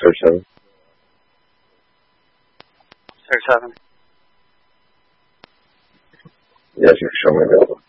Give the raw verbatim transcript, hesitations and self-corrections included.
or seven? Six, seven. Yes, you're showing available.